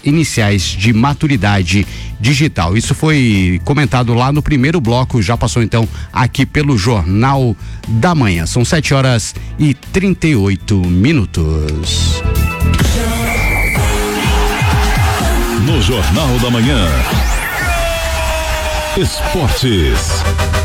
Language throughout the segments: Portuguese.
iniciais de maturidade digital. Isso foi comentado lá no primeiro bloco, já passou então aqui pelo Jornal da Manhã. São 7h38. No Jornal da Manhã, Esportes.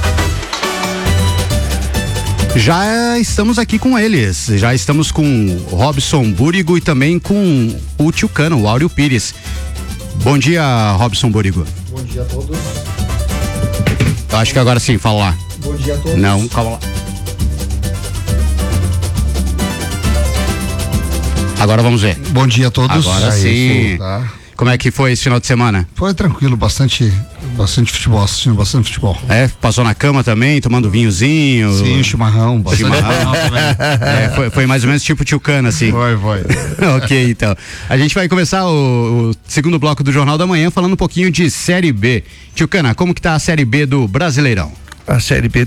Já estamos aqui com eles, já estamos com Robson Búrigo e também com o Tchucana, o Áureo Pires. Bom dia, Robson Búrigo. Bom dia a todos. Eu acho que agora sim, fala lá. Bom dia a todos. Não, calma lá. Agora vamos ver. Bom dia a todos. Agora sim. Tá. Como é que foi esse final de semana? Foi tranquilo, bastante futebol, assistindo bastante futebol. Passou na cama também, tomando vinhozinho? Sim, chimarrão, bastante chimarrão também. Foi mais ou menos tipo Tchucana, assim. Foi. Ok, então. A gente vai começar o segundo bloco do Jornal da Manhã falando um pouquinho de Série B. Tchucana, como que tá a Série B do Brasileirão? A Série B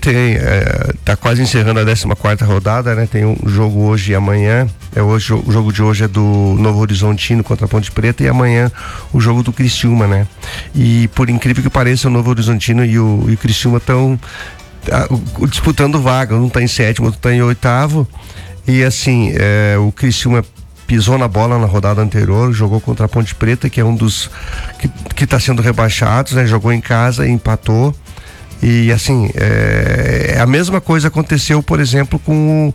tá quase encerrando a 14ª rodada, né? Tem um jogo hoje e amanhã. O jogo de hoje é do Novo Horizontino contra a Ponte Preta e amanhã o jogo do Criciúma, né? E por incrível que pareça, o Novo Horizontino e o Criciúma estão disputando vaga. Um tá em 7º, outro tá em 8º. E assim, o Criciúma pisou na bola na rodada anterior, jogou contra a Ponte Preta, que é um dos que tá sendo rebaixados, né? Jogou em casa e empatou. E assim, a mesma coisa aconteceu, por exemplo, com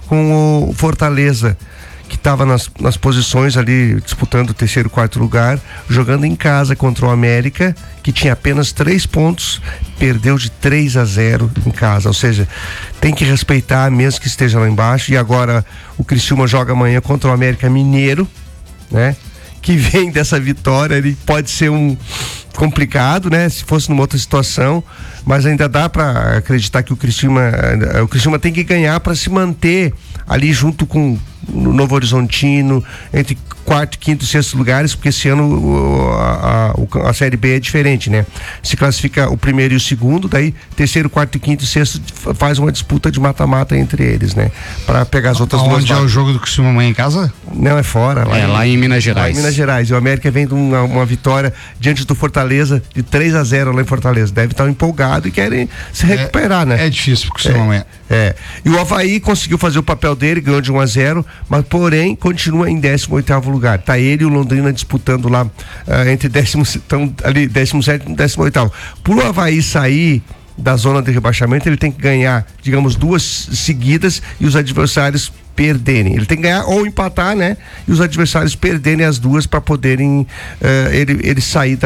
o Fortaleza, que estava nas posições ali, disputando o 3º, 4º lugar, jogando em casa contra o América, que tinha apenas 3 pontos, perdeu de 3-0 em casa. Ou seja, tem que respeitar mesmo que esteja lá embaixo. E agora o Criciúma joga amanhã contra o América Mineiro, né? Que vem dessa vitória, ele pode ser complicado, né? Se fosse numa outra situação, mas ainda dá para acreditar que o Criciúma tem que ganhar para se manter ali junto com o Novo Horizontino, entre 4º, 5º e 6º lugares, porque esse ano a Série B é diferente, né? Se classifica o primeiro e o segundo, daí 3º, 4º, 5º e 6º faz uma disputa de mata-mata entre eles, né? Para pegar as outras duas. Onde é o jogo do Criciúma amanhã em casa? Não, é fora. Lá em Minas Gerais. Lá em Minas Gerais. E o América vem de uma vitória diante do Fortaleza de 3-0 lá em Fortaleza. Deve estar empolgado e querem se recuperar, né? É difícil pro Criciúma amanhã. E o Avaí conseguiu fazer o papel dele, ganhou de 1-0, mas porém continua em 18º lugar. Tá ele e o Londrina disputando lá entre 17º e 18º. Por o Avaí sair da zona de rebaixamento, ele tem que ganhar, digamos, 2 seguidas e os adversários perderem. Ele tem que ganhar ou empatar, né? E os adversários perderem as 2 para poderem ele sair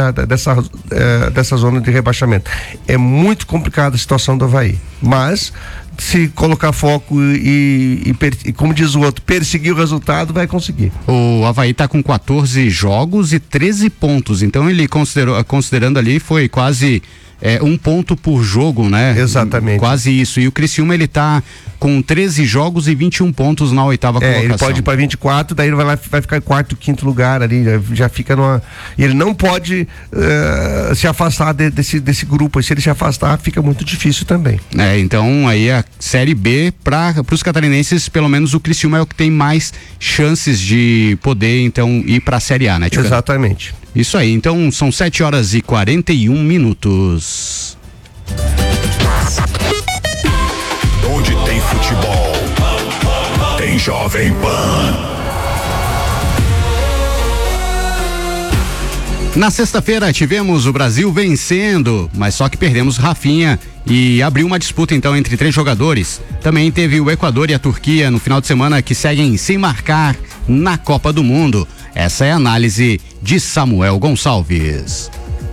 dessa zona de rebaixamento. É muito complicada a situação do Avaí, mas se colocar foco e como diz o outro, perseguir o resultado, vai conseguir. O Avaí tá com 14 jogos e 13 pontos, então ele considerando ali foi quase 1 ponto por jogo, né? Exatamente. Quase isso. E o Criciúma, ele tá com 13 jogos e 21 pontos na 8ª colocação. Ele pode ir para 24, daí ele vai ficar em 4º, 5º lugar ali, já fica numa. E ele não pode se afastar desse grupo. E se ele se afastar, fica muito difícil também. Então aí a Série B, para os catarinenses, pelo menos o Criciúma é o que tem mais chances de poder, então, ir para a Série A, né, Tchucana? Exatamente. Isso aí, então são 7h41. Onde tem futebol, tem Jovem Pan. Na sexta-feira tivemos o Brasil vencendo, mas só que perdemos Rafinha e abriu uma disputa então entre 3 jogadores. Também teve o Equador e a Turquia no final de semana que seguem sem marcar na Copa do Mundo. Essa é a análise de Samuel Gonçalves.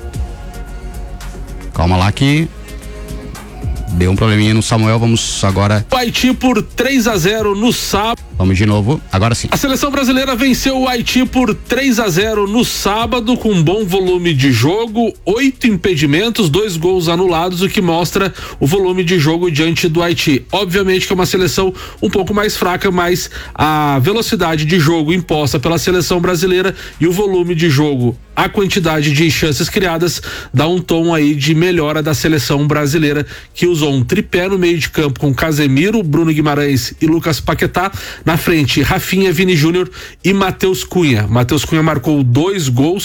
Calma lá que deu um probleminha no Samuel, vamos agora. O Haiti por 3-0 no sábado. Vamos de novo, agora sim. A seleção brasileira venceu o Haiti por 3-0 no sábado, com um bom volume de jogo, 8 impedimentos, 2 gols anulados, o que mostra o volume de jogo diante do Haiti. Obviamente que é uma seleção um pouco mais fraca, mas a velocidade de jogo imposta pela seleção brasileira e o volume de jogo, a quantidade de chances criadas, dá um tom aí de melhora da seleção brasileira, que usou um tripé no meio de campo com Casemiro, Bruno Guimarães e Lucas Paquetá. Na frente, Rafinha, Vini Júnior e Matheus Cunha. Matheus Cunha marcou 2 gols